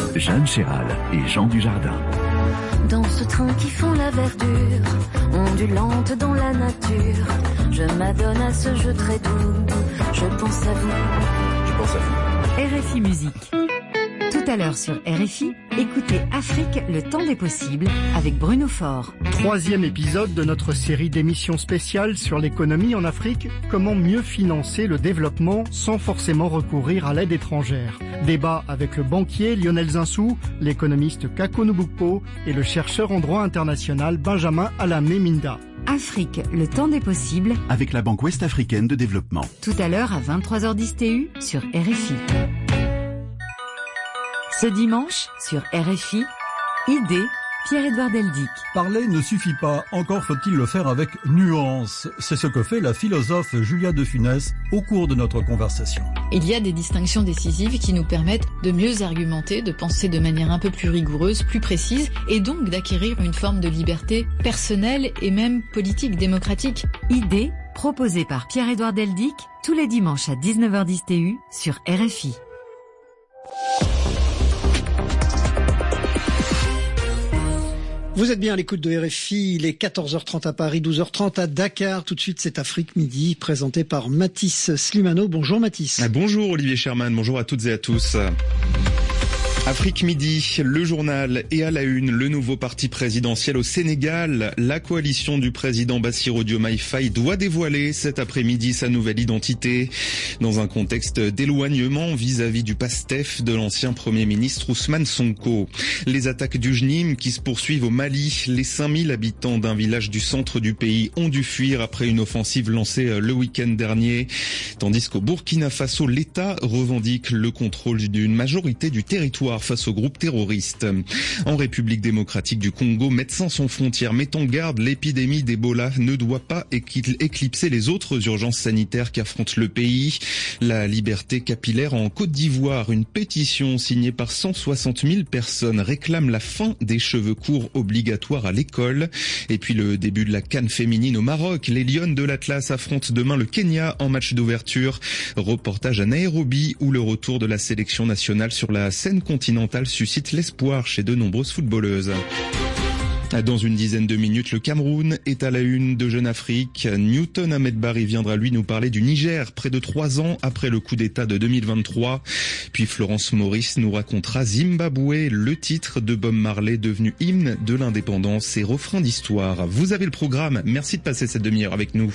Jeanne Chéral et Jean Dujardin. Dans ce train qui fond la verdure, ondulante dans la nature, je m'adonne à ce jeu très doux, je pense à vous. Je pense à vous. RFI Musique. Tout à l'heure sur RFI, écoutez Afrique, le temps des possibles, avec Bruno Faure. 3e épisode de notre série d'émissions spéciales sur l'économie en Afrique. Comment mieux financer le développement sans forcément recourir à l'aide étrangère. Débat avec le banquier Lionel Zinsou, l'économiste Kako Nubukpo et le chercheur en droit international Benjamin Alamé-Minda. Afrique, le temps des possibles, Avec la Banque Ouest-Africaine de Développement. tout à l'heure à 23h10 TU sur RFI. Ce dimanche, sur RFI, idée, Pierre-Édouard Deldic. Parler ne suffit pas, encore faut-il le faire avec nuance. C'est ce que fait la philosophe Julia de Funès au cours de notre conversation. Il y a des distinctions décisives qui nous permettent de mieux argumenter, de penser de manière un peu plus rigoureuse, plus précise, et donc d'acquérir une forme de liberté personnelle et même politique, démocratique. Idée, proposée par Pierre-Édouard Deldic, tous les dimanches à 19h10 TU sur RFI. Vous êtes bien à l'écoute de RFI, il est 14h30 à Paris, 12h30 à Dakar. Tout de suite, c'est Afrique Midi, présenté par Mathis Slimano. Bonjour Mathis. Bonjour Olivier Sherman, bonjour à toutes et à tous. Afrique Midi, le journal et à la une, le nouveau parti présidentiel au Sénégal. La coalition du président Bassirou Diomaye Faye doit dévoiler cet après-midi sa nouvelle identité. Dans un contexte d'éloignement vis-à-vis du PASTEF de l'ancien Premier ministre Ousmane Sonko. Les attaques du JNIM qui se poursuivent au Mali. Les 5000 habitants d'un village du centre du pays ont dû fuir après une offensive lancée le week-end dernier. Tandis qu'au Burkina Faso, l'État revendique le contrôle d'une majorité du territoire face aux groupes terroristes. En République démocratique du Congo, Médecins sans frontières met en garde, l'épidémie d'Ebola ne doit pas éclipser les autres urgences sanitaires qu'affronte le pays. La liberté capillaire en Côte d'Ivoire, une pétition signée par 160 000 personnes réclame la fin des cheveux courts obligatoires à l'école. Et puis le début de la CAN féminine au Maroc. Les Lionnes de l'Atlas affrontent demain le Kenya en match d'ouverture. Reportage à Nairobi où le retour de la sélection nationale sur la scène continentale suscite l'espoir chez de nombreuses footballeuses. Dans une dizaine de minutes, le Cameroun est à la une de Jeune Afrique. Newton Ahmed Barry viendra lui nous parler du Niger, près de 3 ans après le coup d'État de 2023. Puis Florence Maurice nous racontera Zimbabwe, le titre de Bob Marley devenu hymne de l'indépendance et refrain d'histoire. Vous avez le programme, merci de passer cette demi-heure avec nous.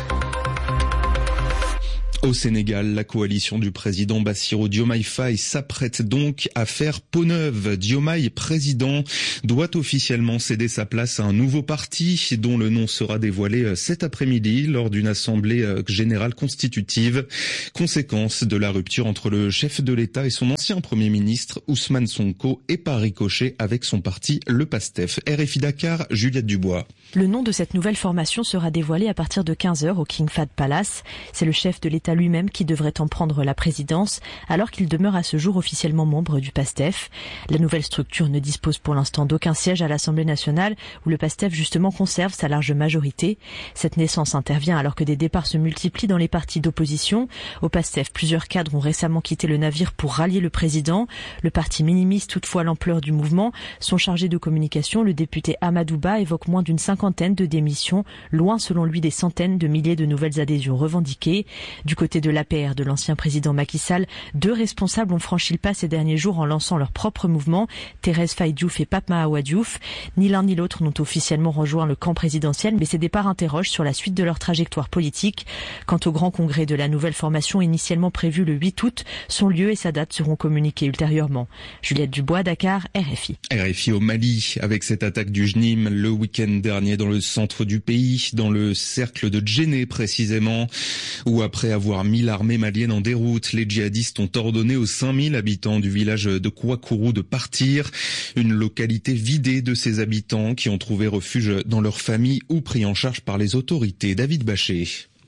Au Sénégal, la coalition du président Bassirou Diomaye Faye s'apprête donc à faire peau neuve. Diomaye, président, doit officiellement céder sa place à un nouveau parti dont le nom sera dévoilé cet après-midi lors d'une assemblée générale constitutive. Conséquence de la rupture entre le chef de l'État et son ancien premier ministre Ousmane Sonko et par ricochet avec son parti, le PASTEF. RFI Dakar, Juliette Dubois. Le nom de cette nouvelle formation sera dévoilé à partir de 15h au King Fahd Palace. C'est le chef de l'État lui-même qui devrait en prendre la présidence, alors qu'il demeure à ce jour officiellement membre du PASTEF. La nouvelle structure ne dispose pour l'instant d'aucun siège à l'Assemblée nationale, où le PASTEF justement conserve sa large majorité. Cette naissance intervient alors que des départs se multiplient dans les partis d'opposition. Au PASTEF, plusieurs cadres ont récemment quitté le navire pour rallier le président. Le parti minimise toutefois l'ampleur du mouvement. Son chargé de communication, le député Amadou Ba, évoque moins d'une cinquantaine de démissions, loin selon lui des centaines de milliers de nouvelles adhésions revendiquées. Du côté de l'APR de l'ancien président Macky Sall, 2 responsables ont franchi le pas ces derniers jours en lançant leur propre mouvement, Thérèse Faye Diouf et Pape Mahawa Diouf. Ni l'un ni l'autre n'ont officiellement rejoint le camp présidentiel, mais ces départs interrogent sur la suite de leur trajectoire politique. Quant au grand congrès de la nouvelle formation initialement prévu le 8 août, son lieu et sa date seront communiqués ultérieurement. Juliette Dubois, Dakar, RFI. RFI au Mali, avec cette attaque du JNIM le week-end dernier dans le centre du pays, dans le cercle de Djenné précisément, où après avoir mis l'armée malienne en déroute, les djihadistes ont ordonné aux 5000 habitants du village de Kouakourou de partir. Une localité vidée de ses habitants qui ont trouvé refuge dans leur famille ou pris en charge par les autorités. David Bachet.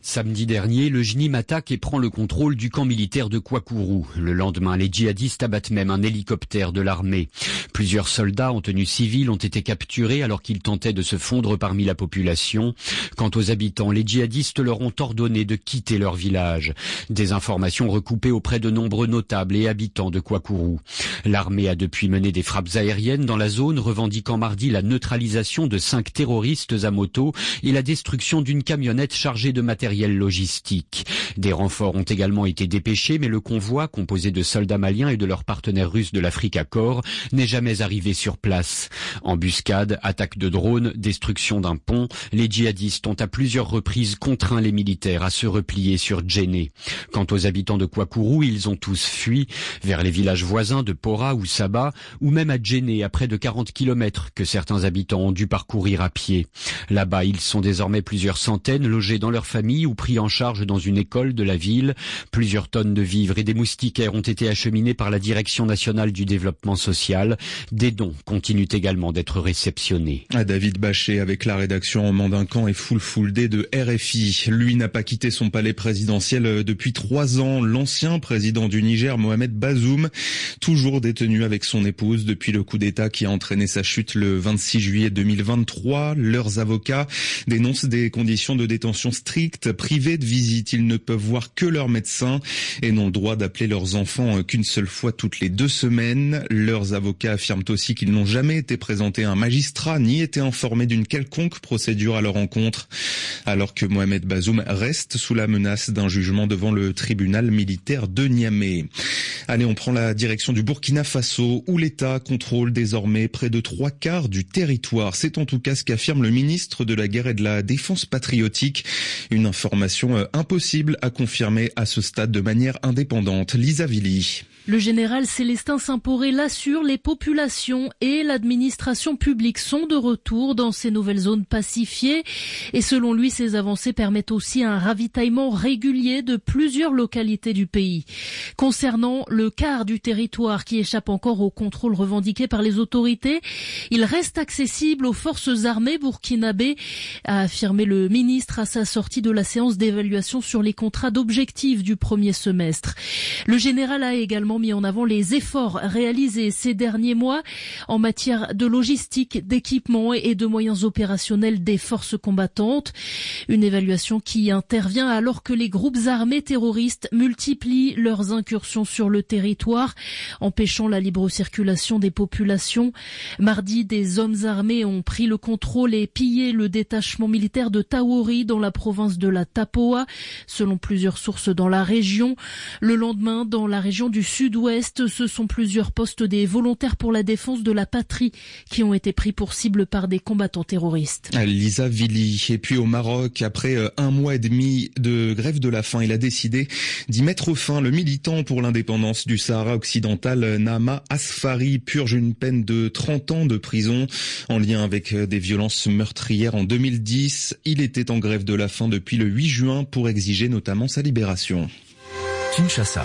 Samedi dernier, le JNIM attaque et prend le contrôle du camp militaire de Kouakourou. Le lendemain, les djihadistes abattent même un hélicoptère de l'armée. Plusieurs soldats en tenue civile ont été capturés alors qu'ils tentaient de se fondre parmi la population. Quant aux habitants, les djihadistes leur ont ordonné de quitter leur village. Des informations recoupées auprès de nombreux notables et habitants de Kouakourou. L'armée a depuis mené des frappes aériennes dans la zone, revendiquant mardi la neutralisation de 5 terroristes à moto et la destruction d'une camionnette chargée de matériel logistique. Des renforts ont également été dépêchés, mais le convoi, composé de soldats maliens et de leurs partenaires russes de l'Afrique Accord, n'est jamais arrivé sur place. Embuscades, attaques de drones, destruction d'un pont, les djihadistes ont à plusieurs reprises contraint les militaires à se replier sur Djenné. Quant aux habitants de Kouakourou, ils ont tous fui vers les villages voisins de Pora ou Saba, ou même à Djenné, à près de 40 km que certains habitants ont dû parcourir à pied. Là-bas, ils sont désormais plusieurs centaines logés dans leur famille ou pris en charge dans une école de la ville. Plusieurs tonnes de vivres et des moustiquaires ont été acheminés par la Direction nationale du développement social. Des dons continuent également d'être réceptionnés. David Bachet avec la rédaction en Mandincan et Full Day de RFI. Lui n'a pas quitté son palais présidentiel depuis 3 ans. L'ancien président du Niger, Mohamed Bazoum, toujours détenu avec son épouse depuis le coup d'État qui a entraîné sa chute le 26 juillet 2023. Leurs avocats dénoncent des conditions de détention strictes. Privés de visite, ils ne peuvent voir que leur médecin et n'ont le droit d'appeler leurs enfants qu'une seule fois toutes les 2 semaines. Leurs avocats affirment aussi qu'ils n'ont jamais été présentés à un magistrat ni été informés d'une quelconque procédure à leur encontre, alors que Mohamed Bazoum reste sous la menace d'un jugement devant le tribunal militaire de Niamey. Allez, on prend la direction du Burkina Faso, où l'État contrôle désormais près de 3/4 du territoire. C'est en tout cas ce qu'affirme le ministre de la Guerre et de la Défense patriotique. Une information impossible à confirmer à ce stade de manière indépendante. Lisa Villy. Le général Célestin Saint-Poré l'assure, les populations et l'administration publique sont de retour dans ces nouvelles zones pacifiées. Et selon lui, ces avancées permettent aussi un ravitaillement régulier de plusieurs localités du pays. Concernant le quart du territoire qui échappe encore au contrôle revendiqué par les autorités, il reste accessible aux forces armées burkinabées, a affirmé le ministre à sa sortie de la séance d'évaluation sur les contrats d'objectifs du premier semestre. Le général a également mis en avant les efforts réalisés ces derniers mois en matière de logistique, d'équipement et de moyens opérationnels des forces combattantes. Une évaluation qui intervient alors que les groupes armés terroristes multiplient leurs incursions sur le territoire, empêchant la libre circulation des populations. Mardi, des hommes armés ont pris le contrôle et pillé le détachement militaire de Taouri dans la province de la Tapoa, selon plusieurs sources dans la région. Le lendemain, dans la région du sud-ouest, ce sont plusieurs postes des volontaires pour la défense de la patrie qui ont été pris pour cible par des combattants terroristes. Lisa Villy. Et puis au Maroc, après 1 mois et demi de grève de la faim, il a décidé d'y mettre fin. Le militant pour l'indépendance du Sahara occidental, Nama Asfari, purge une peine de 30 ans de prison en lien avec des violences meurtrières en 2010. Il était en grève de la faim depuis le 8 juin pour exiger notamment sa libération. Kinshasa,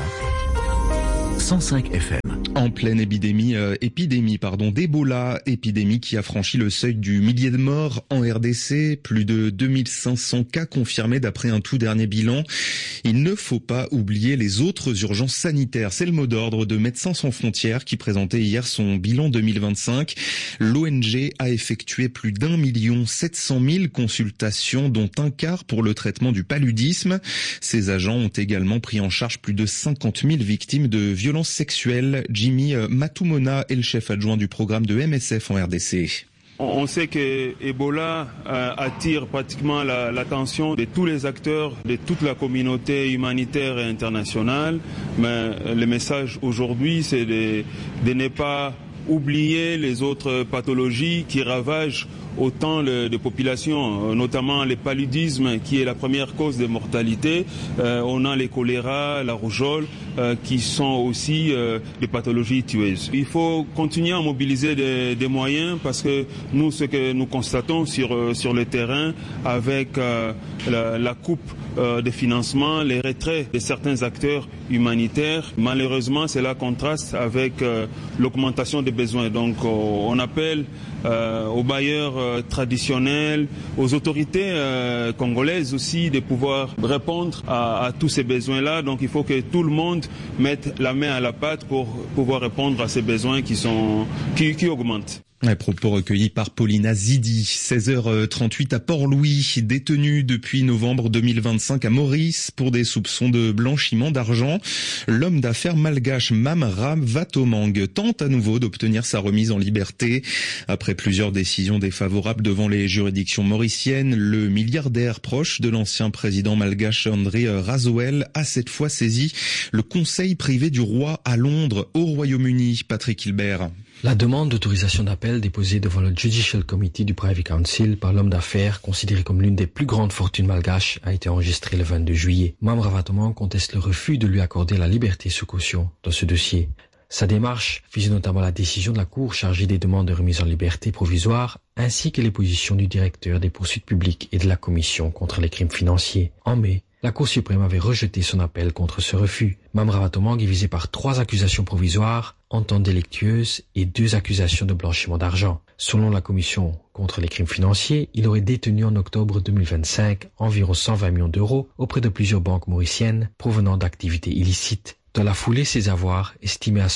105 FM. En pleine épidémie d'Ebola, épidémie qui a franchi le seuil du millier de morts en RDC, plus de 2500 cas confirmés d'après un tout dernier bilan. Il ne faut pas oublier les autres urgences sanitaires. C'est le mot d'ordre de Médecins sans frontières qui présentait hier son bilan 2025. L'ONG a effectué plus d'1 700 000 consultations, dont un quart pour le traitement du paludisme. Ces agents ont également pris en charge plus de 50 000 victimes de violences sexuelles. Jimmy Matumona est le chef adjoint du programme de MSF en RDC. On sait que Ebola attire pratiquement l'attention de tous les acteurs, de toute la communauté humanitaire et internationale. Mais le message aujourd'hui, c'est de ne pas oublier les autres pathologies qui ravagent autant de populations, notamment le paludisme qui est la première cause de mortalité. On a les choléra, la rougeole qui sont aussi des pathologies tueuses. Il faut continuer à mobiliser des moyens parce que nous, ce que nous constatons sur le terrain avec la coupe de financement, les retraits de certains acteurs humanitaires, malheureusement cela contraste avec l'augmentation des besoins. Donc on appelle aux bailleurs traditionnels, aux autorités congolaises aussi de pouvoir répondre à tous ces besoins-là. Donc il faut que tout le monde mette la main à la pâte pour pouvoir répondre à ces besoins qui augmentent. Un propos recueillis par Paulina Zidi. 16h38 à Port-Louis, détenu depuis novembre 2025 à Maurice pour des soupçons de blanchiment d'argent. L'homme d'affaires malgache Mam Ravatomang tente à nouveau d'obtenir sa remise en liberté. Après plusieurs décisions défavorables devant les juridictions mauriciennes, le milliardaire proche de l'ancien président malgache André Razoel a cette fois saisi le conseil privé du roi à Londres, au Royaume-Uni. Patrick Hilbert. La demande d'autorisation d'appel déposée devant le Judicial Committee du Privy Council par l'homme d'affaires, considéré comme l'une des plus grandes fortunes malgaches, a été enregistrée le 22 juillet. Mam Ravatomang conteste le refus de lui accorder la liberté sous caution dans ce dossier. Sa démarche visait notamment la décision de la Cour chargée des demandes de remise en liberté provisoire, ainsi que les positions du directeur des poursuites publiques et de la Commission contre les crimes financiers. En mai, la Cour suprême avait rejeté son appel contre ce refus. Mam Ravatomang est visé par 3 accusations provisoires, entente délictueuse et 2 accusations de blanchiment d'argent. Selon la Commission contre les crimes financiers, il aurait détenu en octobre 2025 environ 120 millions d'euros auprès de plusieurs banques mauriciennes provenant d'activités illicites. Dans la foulée, ses avoirs, estimés à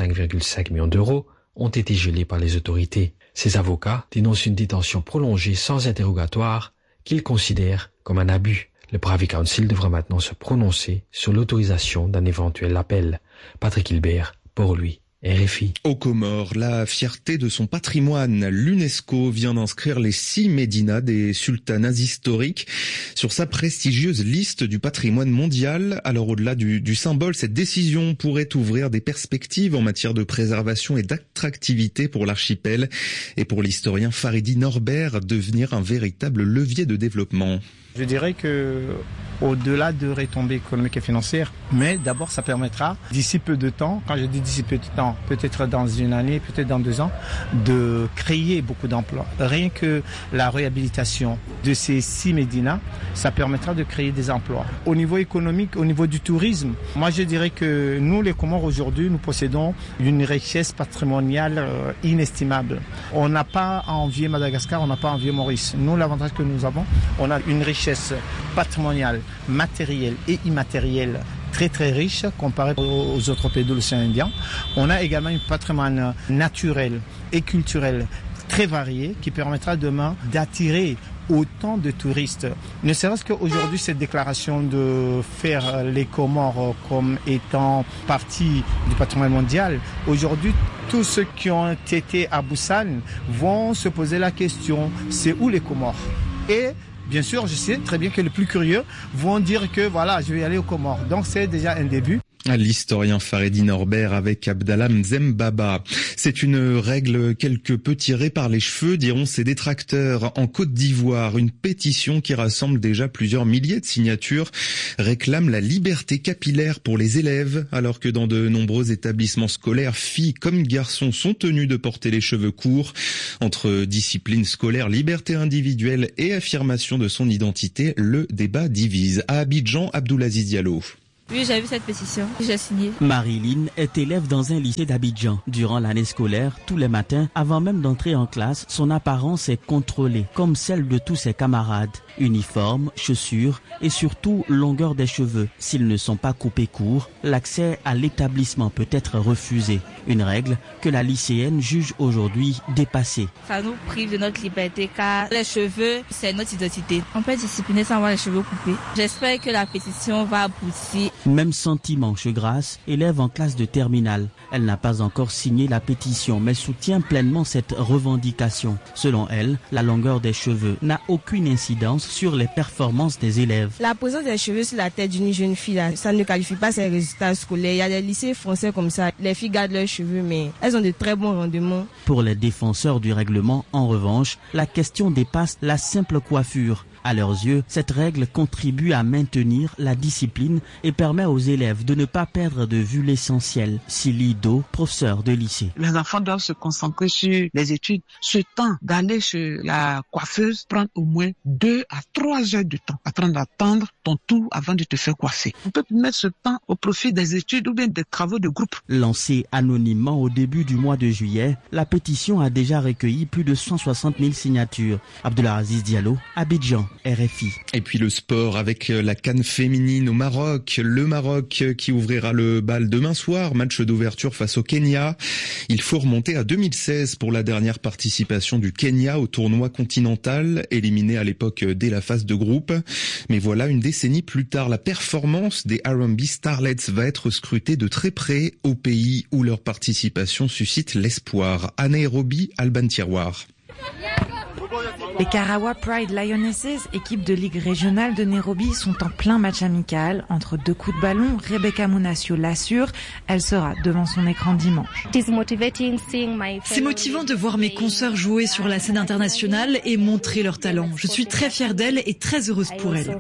135,5 millions d'euros, ont été gelés par les autorités. Ses avocats dénoncent une détention prolongée sans interrogatoire qu'ils considèrent comme un abus. Le Privy Council devra maintenant se prononcer sur l'autorisation d'un éventuel appel. Patrick Hilbert, Port-Louis, RFI. Aux Comores, la fierté de son patrimoine, l'UNESCO vient d'inscrire les 6 médinas des sultanats historiques sur sa prestigieuse liste du patrimoine mondial. Alors au-delà du symbole, cette décision pourrait ouvrir des perspectives en matière de préservation et d'attractivité pour l'archipel et pour l'historien Faridi Norbert devenir un véritable levier de développement. Je dirais que au-delà de retombées économiques et financières, mais d'abord ça permettra d'ici peu de temps, quand je dis d'ici peu de temps, peut-être dans une année, peut-être dans 2 ans, de créer beaucoup d'emplois. Rien que la réhabilitation de ces 6 médinas, ça permettra de créer des emplois. Au niveau économique, au niveau du tourisme, moi je dirais que nous les Comores aujourd'hui, nous possédons une richesse patrimoniale inestimable. On n'a pas à envier Madagascar, on n'a pas à envier Maurice. Nous, l'avantage que nous avons, on a une richesse patrimoniale, matérielle et immatérielle très très riche comparé aux autres pays de l'océan Indien. On a également un patrimoine naturel et culturel très varié qui permettra demain d'attirer autant de touristes. Ne serait-ce qu'aujourd'hui, cette déclaration de faire les Comores comme étant partie du patrimoine mondial, aujourd'hui, tous ceux qui ont été à Busan vont se poser la question, c'est où les Comores ? Et bien sûr, je sais très bien que les plus curieux vont dire que voilà, je vais aller aux Comores. Donc c'est déjà un début. L'historien Faridi Norbert avec Abdallah Mzembaba. C'est une règle quelque peu tirée par les cheveux, diront ses détracteurs. En Côte d'Ivoire, une pétition qui rassemble déjà plusieurs milliers de signatures réclame la liberté capillaire pour les élèves, alors que dans de nombreux établissements scolaires, filles comme garçons sont tenus de porter les cheveux courts. Entre discipline scolaire, liberté individuelle et affirmation de son identité, le débat divise. À Abidjan, Abdoulaziz Diallo. Oui, j'ai vu cette pétition, j'ai signé. Marilyn est élève dans un lycée d'Abidjan. Durant l'année scolaire, tous les matins, avant même d'entrer en classe, son apparence est contrôlée, comme celle de tous ses camarades. Uniforme, chaussures et surtout longueur des cheveux. S'ils ne sont pas coupés courts, l'accès à l'établissement peut être refusé. Une règle que la lycéenne juge aujourd'hui dépassée. Ça nous prive de notre liberté car les cheveux, c'est notre identité. On peut discipliner sans avoir les cheveux coupés. J'espère que la pétition va aboutir. Même sentiment chez Grace, élève en classe de terminale. Elle n'a pas encore signé la pétition, mais soutient pleinement cette revendication. Selon elle, la longueur des cheveux n'a aucune incidence sur les performances des élèves. La présence des cheveux sur la tête d'une jeune fille, là, ça ne qualifie pas ses résultats scolaires. Il y a des lycées français comme ça. Les filles gardent leurs cheveux, mais elles ont de très bons rendements. Pour les défenseurs du règlement, en revanche, la question dépasse la simple coiffure. À leurs yeux, cette règle contribue à maintenir la discipline et permet aux élèves de ne pas perdre de vue l'essentiel. Sili Do, professeur de lycée. Les enfants doivent se concentrer sur les études. Ce temps d'aller chez la coiffeuse prend au moins 2 à 3 heures de temps. Afin d'attendre ton tour avant de te faire coiffer. On peut mettre ce temps au profit des études ou bien des travaux de groupe. Lancée anonymement au début du mois de juillet, la pétition a déjà recueilli plus de 160 000 signatures. Abdelaziz Diallo, Abidjan, RFI. Et puis le sport avec la CAN féminine au Maroc. Le Maroc qui ouvrira le bal demain soir, match d'ouverture face au Kenya. Il faut remonter à 2016 pour la dernière participation du Kenya au tournoi continental, éliminé à l'époque dès la phase de groupe. Mais voilà, une décennie plus tard, la performance des R&B Starlets va être scrutée de très près au pays où leur participation suscite l'espoir. À Nairobi, Alban Tiroir. Les Karawa Pride Lionesses, équipe de ligue régionale de Nairobi, sont en plein match amical. Entre 2 coups de ballon, Rebecca Munassio l'assure, elle sera devant son écran dimanche. C'est motivant de voir mes consoeurs jouer sur la scène internationale et montrer leur talent. Je suis très fière d'elles et très heureuse pour elles.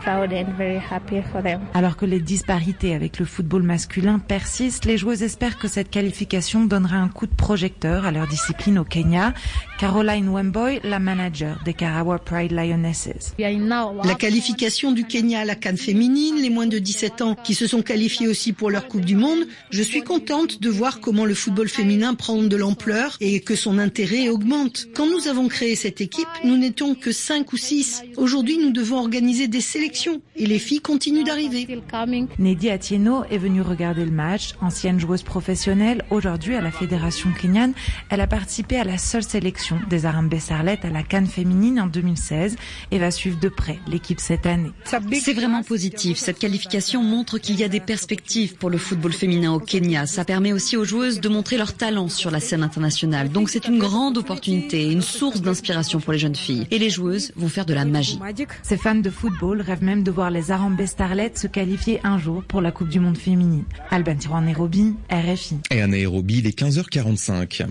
Alors que les disparités avec le football masculin persistent, les joueuses espèrent que cette qualification donnera un coup de projecteur à leur discipline au Kenya. Caroline Wemboy, la manager des Karawa Pride Lionesses. La qualification du Kenya à la CAN féminine, les moins de 17 ans qui se sont qualifiés aussi pour leur Coupe du Monde. Je suis contente de voir comment le football féminin prend de l'ampleur et que son intérêt augmente. Quand nous avons créé cette équipe, nous n'étions que 5 ou 6. Aujourd'hui, nous devons organiser des sélections et les filles continuent d'arriver. Nedi Atieno est venue regarder le match. Ancienne joueuse professionnelle, aujourd'hui à la Fédération kenyane, elle a participé à la seule sélection des Harambee Starlets à la CAN féminine en 2016 et va suivre de près l'équipe cette année. C'est vraiment positif. Cette qualification montre qu'il y a des perspectives pour le football féminin au Kenya. Ça permet aussi aux joueuses de montrer leur talent sur la scène internationale. Donc c'est une grande opportunité, une source d'inspiration pour les jeunes filles. Et les joueuses vont faire de la magie. Ces fans de football rêvent même de voir les Harambee Starlets se qualifier un jour pour la Coupe du Monde féminine. Alban Tiroir, Nairobi, RFI. Et à Nairobi, il est 15h45.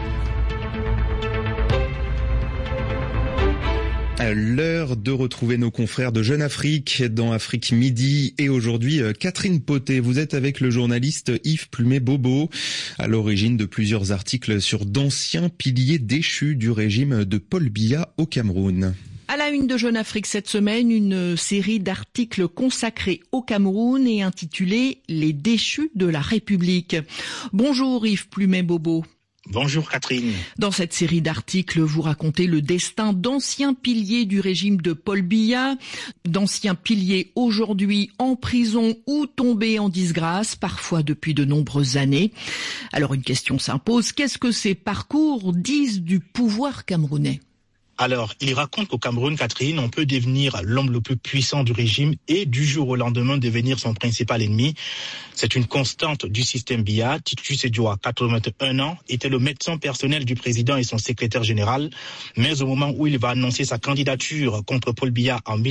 L'heure de retrouver nos confrères de Jeune Afrique dans Afrique Midi. Et aujourd'hui, Catherine Potet, vous êtes avec le journaliste Yves Plumet-Bobo, à l'origine de plusieurs articles sur d'anciens piliers déchus du régime de Paul Biya au Cameroun. À la une de Jeune Afrique cette semaine, une série d'articles consacrés au Cameroun et intitulés « Les déchus de la République ». Bonjour Yves Plumet-Bobo. Bonjour Catherine. Dans cette série d'articles, vous racontez le destin d'anciens piliers du régime de Paul Biya, d'anciens piliers aujourd'hui en prison ou tombés en disgrâce, parfois depuis de nombreuses années. Alors une question s'impose, qu'est-ce que ces parcours disent du pouvoir camerounais ? Alors, il raconte qu'au Cameroun, Catherine, on peut devenir l'homme le plus puissant du régime et du jour au lendemain devenir son principal ennemi. C'est une constante du système Biya. Titus Edjoa, 81 ans, était le médecin personnel du président et son secrétaire général. Mais au moment où il va annoncer sa candidature contre Paul Biya en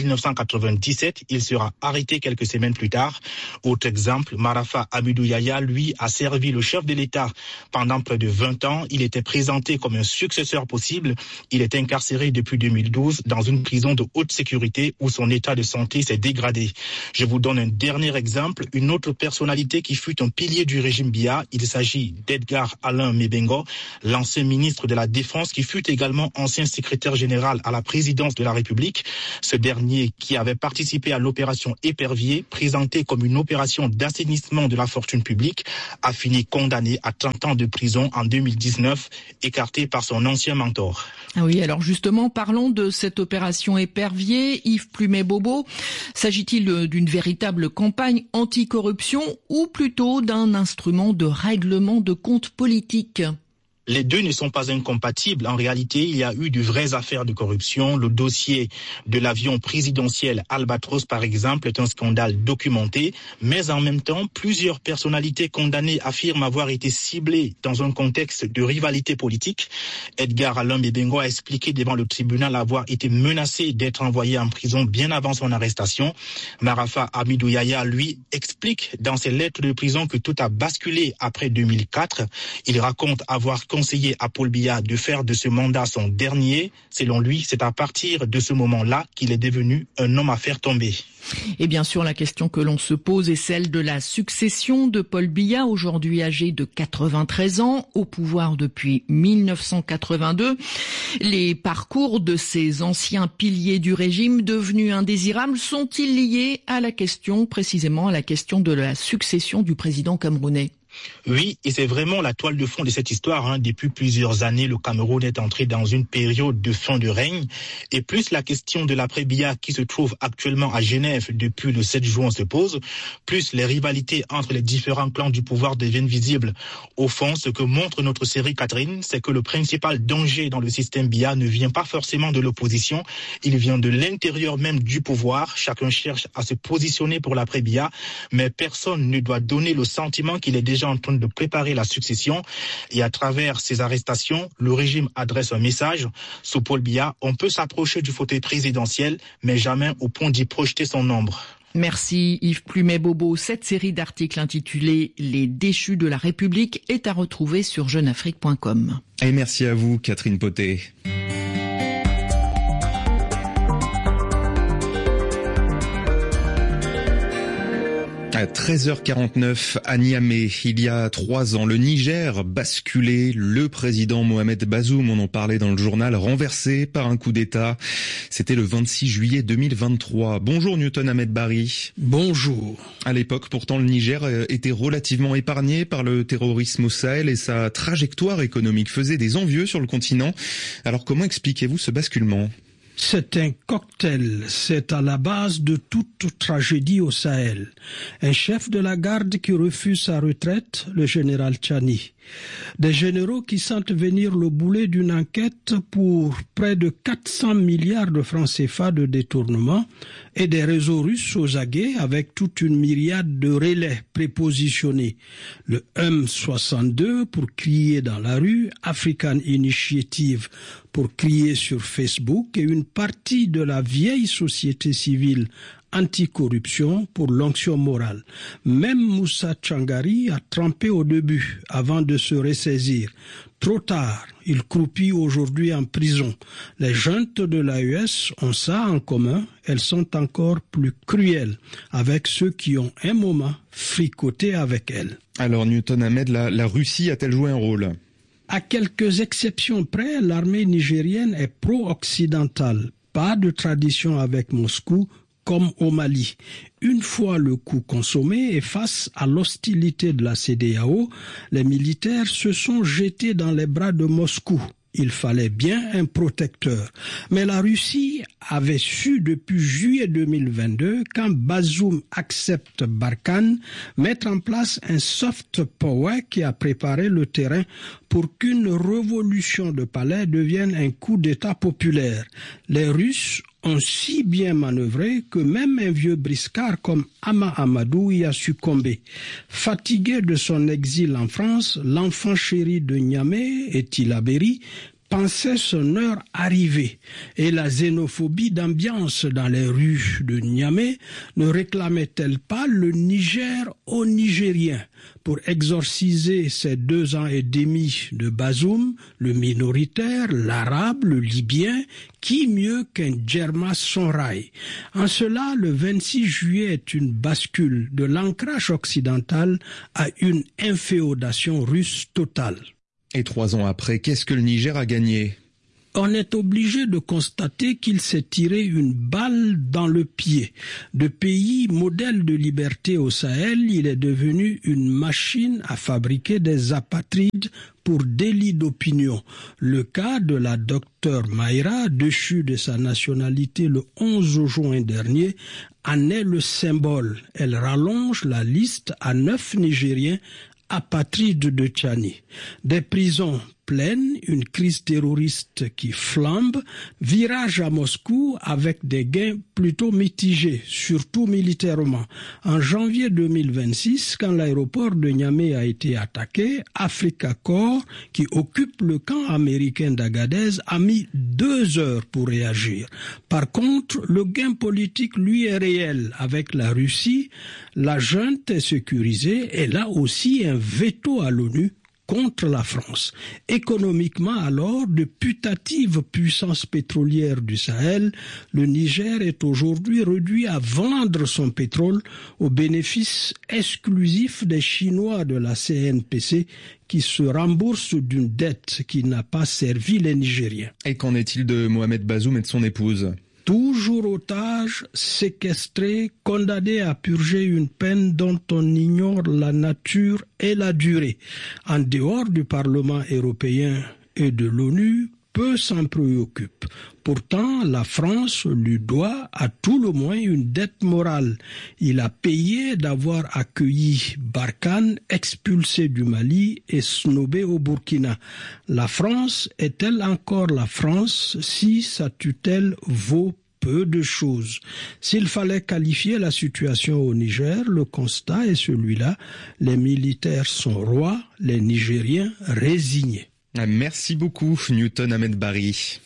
1997, il sera arrêté quelques semaines plus tard. Autre exemple, Marafa Hamidou Yahya, lui, a servi le chef de l'État pendant près de 20 ans. Il était présenté comme un successeur possible. Il est incarcéré depuis 2012 dans une prison de haute sécurité où son état de santé s'est dégradé. Je vous donne un dernier exemple, une autre personnalité qui fut un pilier du régime Biya. Il s'agit d'Edgar Alain Mebengo, l'ancien ministre de la Défense qui fut également ancien secrétaire général à la présidence de la République. Ce dernier qui avait participé à l'opération Épervier, présentée comme une opération d'assainissement de la fortune publique, a fini condamné à 30 ans de prison en 2019, écarté par son ancien mentor. Ah oui, alors justement, parlons de cette opération Épervier. Yves Plumet-Bobo, s'agit-il d'une véritable campagne anticorruption ou plutôt d'un instrument de règlement de comptes politiques ? Les deux ne sont pas incompatibles. En réalité, il y a eu de vraies affaires de corruption. Le dossier de l'avion présidentiel Albatros, par exemple, est un scandale documenté. Mais en même temps, plusieurs personnalités condamnées affirment avoir été ciblées dans un contexte de rivalité politique. Edgar Alain Mebengo a expliqué devant le tribunal avoir été menacé d'être envoyé en prison bien avant son arrestation. Marafa Hamidou Yahya, lui, explique dans ses lettres de prison que tout a basculé après 2004. Il raconte avoir conseillé à Paul Biya de faire de ce mandat son dernier. Selon lui, c'est à partir de ce moment-là qu'il est devenu un homme à faire tomber. Et bien sûr, la question que l'on se pose est celle de la succession de Paul Biya, aujourd'hui âgé de 93 ans, au pouvoir depuis 1982. Les parcours de ces anciens piliers du régime devenus indésirables sont-ils liés à la question, précisément à la question de la succession du président camerounais ? Oui, et c'est vraiment la toile de fond de cette histoire. Depuis plusieurs années, le Cameroun est entré dans une période de fin de règne. Et plus la question de l'après-Biya qui se trouve actuellement à Genève depuis le 7 juin se pose, plus les rivalités entre les différents clans du pouvoir deviennent visibles. Au fond, ce que montre notre série Catherine, c'est que le principal danger dans le système Biya ne vient pas forcément de l'opposition, il vient de l'intérieur même du pouvoir. Chacun cherche à se positionner pour l'après-Biya, mais personne ne doit donner le sentiment qu'il est déjà en train de préparer la succession. Et à travers ces arrestations, le régime adresse un message. Sous Paul Biya, on peut s'approcher du fauteuil présidentiel, mais jamais au point d'y projeter son ombre. Merci Yves Plumet-Bobo. Cette série d'articles intitulée « Les déchus de la République » est à retrouver sur jeuneafrique.com. Et merci à vous, Catherine Potet. À 13h49 à Niamey, il y a 3 ans, le Niger basculé. Le président Mohamed Bazoum, on en parlait dans le journal, renversé par un coup d'État. C'était le 26 juillet 2023. Bonjour Newton Ahmed Barry. Bonjour. À l'époque, pourtant, le Niger était relativement épargné par le terrorisme au Sahel et sa trajectoire économique faisait des envieux sur le continent. Alors comment expliquez-vous ce basculement ? C'est un cocktail, c'est à la base de toute tragédie au Sahel. Un chef de la garde qui refuse sa retraite, le général Tchani. Des généraux qui sentent venir le boulet d'une enquête pour près de 400 milliards de francs CFA de détournement et des réseaux russes aux aguets avec toute une myriade de relais prépositionnés. Le M62 pour crier dans la rue, African Initiative pour crier sur Facebook et une partie de la vieille société civile anticorruption pour l'onction morale. Même Moussa Tchangari a trempé au début avant de se ressaisir. Trop tard, il croupit aujourd'hui en prison. Les juntes de l'AES ont ça en commun, elles sont encore plus cruelles avec ceux qui ont un moment fricoté avec elles. Alors Newton Ahmed, la Russie a-t-elle joué un rôle ? À quelques exceptions près, l'armée nigérienne est pro-occidentale. Pas de tradition avec Moscou, comme au Mali. Une fois le coup consommé et face à l'hostilité de la CEDEAO, les militaires se sont jetés dans les bras de Moscou. Il fallait bien un protecteur. Mais la Russie avait su depuis juillet 2022, quand Bazoum accepte Barkhane, mettre en place un soft power qui a préparé le terrain pour qu'une révolution de palais devienne un coup d'État populaire. Les Russes ont si bien manœuvré que même un vieux briscard comme Hama Amadou y a succombé. Fatigué de son exil en France, l'enfant chéri de Niamey et Tillabéri pensait son heure arrivée. Et la xénophobie d'ambiance dans les rues de Niamey ne réclamait-elle pas le Niger aux Nigériens pour exorciser ces 2 ans et demi de Bazoum, le minoritaire, l'arabe, le libyen, qui mieux qu'un Djerma Sonrai? En cela, le 26 juillet est une bascule de l'ancrage occidental à une inféodation russe totale. Et 3 ans après, qu'est-ce que le Niger a gagné ? On est obligé de constater qu'il s'est tiré une balle dans le pied. De pays modèle de liberté au Sahel, il est devenu une machine à fabriquer des apatrides pour délit d'opinion. Le cas de la docteure Maïra, déchue de sa nationalité le 11 juin dernier, en est le symbole. Elle rallonge la liste à 9 Nigériens apatrides de Tchani. Des prisons pleines, une crise terroriste qui flambe, virage à Moscou avec des gains plutôt mitigés, surtout militairement. En janvier 2026, quand l'aéroport de Niamey a été attaqué, Africa Corps, qui occupe le camp américain d'Agadez, a mis 2 heures pour réagir. Par contre, le gain politique, lui, est réel. Avec la Russie, la junte est sécurisée et là aussi un veto à l'ONU contre la France. Économiquement alors, de putative puissance pétrolière du Sahel, le Niger est aujourd'hui réduit à vendre son pétrole au bénéfice exclusif des Chinois de la CNPC qui se remboursent d'une dette qui n'a pas servi les Nigériens. Et qu'en est-il de Mohamed Bazoum et de son épouse ? Toujours otage, séquestré, condamné à purger une peine dont on ignore la nature et la durée. En dehors du Parlement européen et de l'ONU, peu s'en préoccupent. Pourtant, la France lui doit à tout le moins une dette morale. Il a payé d'avoir accueilli Barkhane, expulsé du Mali et snobé au Burkina. La France est-elle encore la France si sa tutelle vaut peu de choses? S'il fallait qualifier la situation au Niger, le constat est celui-là. Les militaires sont rois, les Nigériens résignés. Merci beaucoup, Newton Ahmed Barry.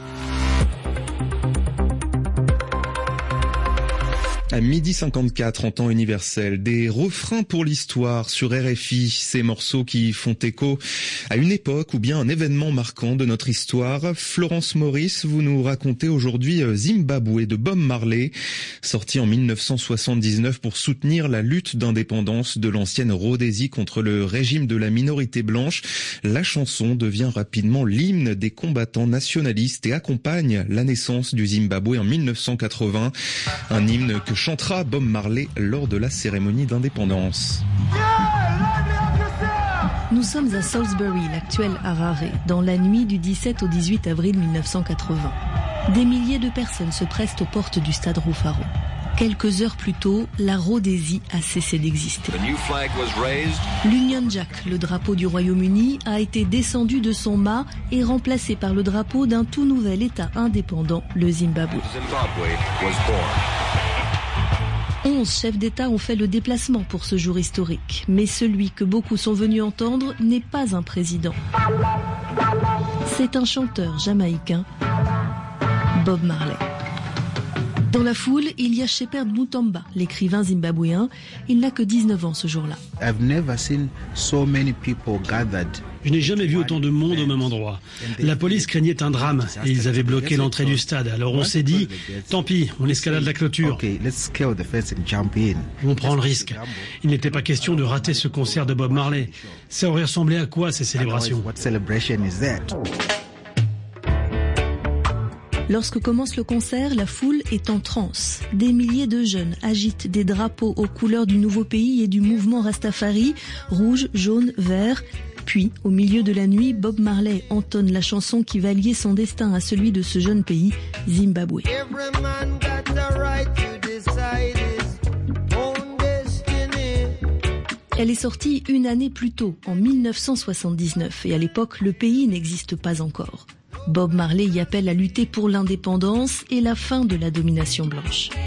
À 12h54 en temps universel, des refrains pour l'histoire sur RFI, ces morceaux qui font écho à une époque ou bien un événement marquant de notre histoire. Florence Maurice, vous nous racontez aujourd'hui Zimbabwe de Bob Marley, sorti en 1979 pour soutenir la lutte d'indépendance de l'ancienne Rhodésie contre le régime de la minorité blanche. La chanson devient rapidement l'hymne des combattants nationalistes et accompagne la naissance du Zimbabwe en 1980, un hymne que chantera Bob Marley lors de la cérémonie d'indépendance. Nous sommes à Salisbury, l'actuel Harare, dans la nuit du 17 au 18 avril 1980. Des milliers de personnes se pressent aux portes du stade Rufaro. Quelques heures plus tôt, la Rhodésie a cessé d'exister. L'Union Jack, le drapeau du Royaume-Uni, a été descendu de son mât et remplacé par le drapeau d'un tout nouvel État indépendant, le Zimbabwe. 11 chefs d'État ont fait le déplacement pour ce jour historique. Mais celui que beaucoup sont venus entendre n'est pas un président. C'est un chanteur jamaïcain, Bob Marley. Dans la foule, il y a Shepherd Mutamba, l'écrivain zimbabwéen. Il n'a que 19 ans ce jour-là. Je n'ai jamais vu autant de monde au même endroit. La police craignait un drame et ils avaient bloqué l'entrée du stade. Alors on s'est dit, tant pis, on escalade la clôture. On prend le risque. Il n'était pas question de rater ce concert de Bob Marley. Ça aurait ressemblé à quoi ces célébrations ? Lorsque commence le concert, la foule est en transe. Des milliers de jeunes agitent des drapeaux aux couleurs du nouveau pays et du mouvement Rastafari, rouge, jaune, vert. Puis, au milieu de la nuit, Bob Marley entonne la chanson qui va lier son destin à celui de ce jeune pays, Zimbabwe. Elle est sortie une année plus tôt, en 1979, et à l'époque, le pays n'existe pas encore. Bob Marley y appelle à lutter pour l'indépendance et la fin de la domination blanche.